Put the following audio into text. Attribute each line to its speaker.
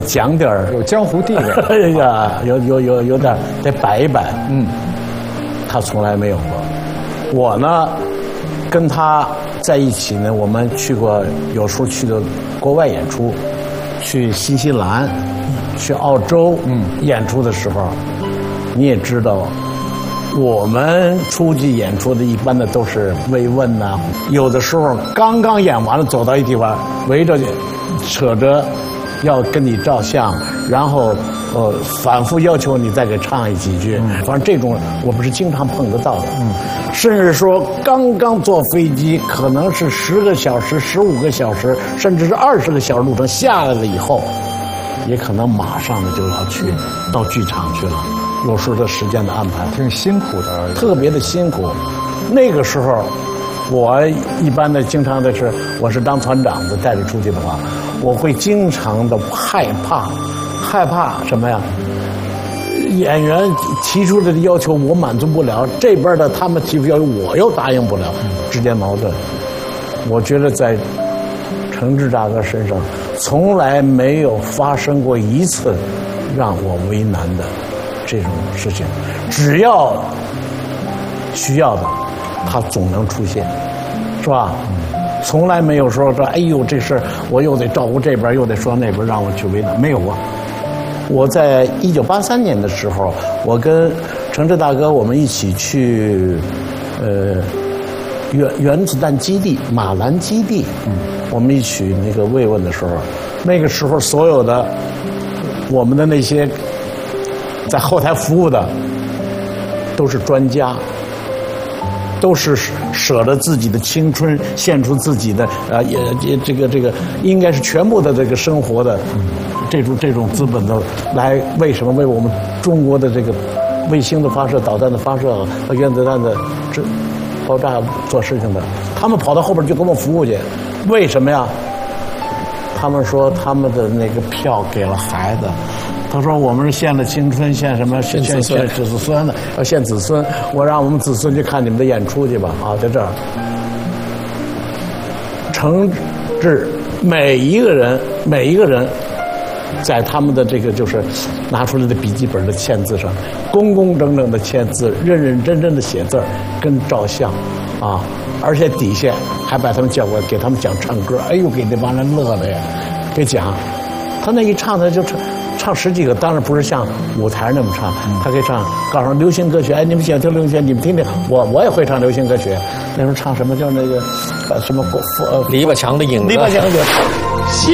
Speaker 1: 讲点儿
Speaker 2: 有江湖地位。
Speaker 1: 哎呀，有点得摆一摆。他从来没有过。我呢，跟他在一起呢，我们去过，有时候去的国外演出，去新西兰，去澳洲，演出的时候，你也知道。我们出去演出的，一般的都是慰问呐、有的时候刚刚演完了，走到一地方，围着扯着要跟你照相，然后反复要求你再给唱几句。反正这种我们是经常碰得到的。甚至说刚刚坐飞机，可能是10个小时、15个小时，甚至是20个小时路程下来了以后，也可能马上就要去到剧场去了。有时候的时间的安排
Speaker 2: 挺辛苦的，
Speaker 1: 特别的辛苦。那个时候，我一般的经常的是，我是当团长的，带着出去的话，我会经常的害怕什么呀？演员提出的要求我满足不了，这边的他们提出要求我又答应不了，之间矛盾。我觉得在程志大哥身上从来没有发生过一次让我为难的这种事情，只要需要的，他总能出现，是吧？从来没有说哎呦这事我又得照顾这边，又得说那边，让我去为难，没有啊。我在1983年的时候，我跟程志大哥我们一起去原子弹基地马兰基地，我们一起那个慰问的时候，那个时候所有的我们的那些在后台服务的都是专家，都是舍了自己的青春，献出自己的这个应该是全部的这个生活的这种资本的来为什么为我们中国的这个卫星的发射、导弹的发射和原子弹的爆炸做事情的，他们跑到后边就给我们服务去，为什么呀？他们说他们的那个票给了孩子。他说我们是献了青春，献什么？献子孙的，要献子孙。我让我们子孙去看你们的演出去吧。啊，在这儿，诚挚每一个人，在他们的这个就是拿出来的笔记本的签字上，工工整整的签字，认认真真的写字儿，跟照相，啊，而且底下还把他们叫过来，给他们讲唱歌。哎呦，给那帮人乐的呀，给讲，他那一唱他就唱10几个，当然不是像舞台那么唱，他可以唱，告诉流行歌曲，哎，你们喜欢听流行歌曲，你们听听，我也会唱流行歌曲。那时候唱什么叫那个什么
Speaker 3: 篱笆墙的影子，
Speaker 1: 篱笆墙的。